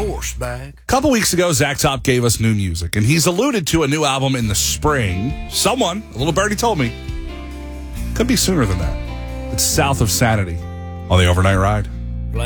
horseback. A couple weeks ago, Zach Top gave us new music, and he's alluded to a new album in the spring. Someone, a little birdie told me, could be sooner than that. It's South of Sanity on the Overnight Ride.